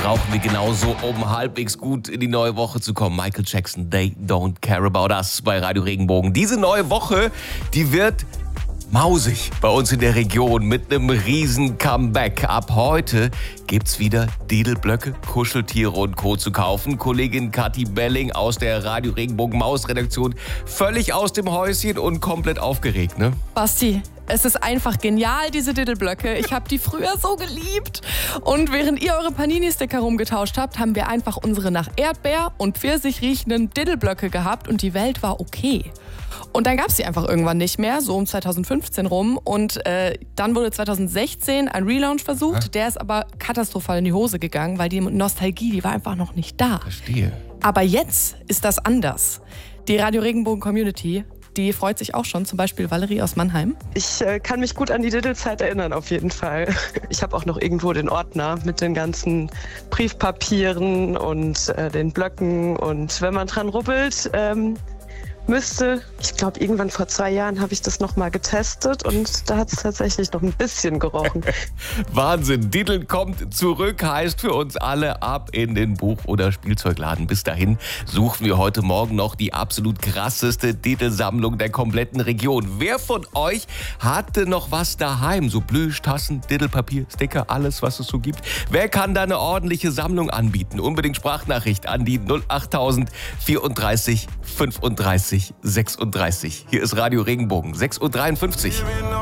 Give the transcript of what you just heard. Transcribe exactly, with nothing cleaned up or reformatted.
brauchen wir genauso, um halbwegs gut in die neue Woche zu kommen. Michael Jackson, They Don't Care About Us bei Radio Regenbogen. Diese neue Woche, die wird mausig bei uns in der Region mit einem riesen Comeback. Ab heute gibt's wieder Didelblöcke, Kuscheltiere und Co. zu kaufen. Kollegin Kathi Belling aus der Radio Regenbogen Maus-Redaktion völlig aus dem Häuschen und komplett aufgeregt, ne? Basti, es ist einfach genial, diese Didelblöcke. Ich habe die früher so geliebt. Und während ihr eure Panini-Sticker rumgetauscht habt, haben wir einfach unsere nach Erdbeer und Pfirsich riechenden Didelblöcke gehabt und die Welt war okay. Und dann gab es die einfach irgendwann nicht mehr, so um zweitausendfünfzehn rum. Und äh, dann wurde zweitausendsechzehn ein Relaunch versucht. Ja. Der ist aber katastrophal in die Hose gegangen, weil die Nostalgie, die war einfach noch nicht da. Verstehe. Aber jetzt ist das anders. Die Radio Regenbogen Community, die freut sich auch schon, zum Beispiel Valerie aus Mannheim. Ich äh, kann mich gut an die Diddle-Zeit erinnern, auf jeden Fall. Ich habe auch noch irgendwo den Ordner mit den ganzen Briefpapieren und äh, den Blöcken. Und wenn man dran rubbelt, ähm, müsste, ich glaube, irgendwann vor zwei Jahren habe ich das nochmal getestet und da hat es tatsächlich noch ein bisschen gerochen. Wahnsinn, Diddle kommt zurück, heißt für uns alle ab in den Buch- oder Spielzeugladen. Bis dahin suchen wir heute Morgen noch die absolut krasseste Diddle-Sammlung der kompletten Region. Wer von euch hatte noch was daheim? So Plüschtassen, Diddle-Papier, Sticker, alles, was es so gibt. Wer kann da eine ordentliche Sammlung anbieten? Unbedingt Sprachnachricht an die null achttausend vierunddreißig fünfunddreißig sechsunddreißig. Hier ist Radio Regenbogen, sechs Uhr dreiundfünfzig.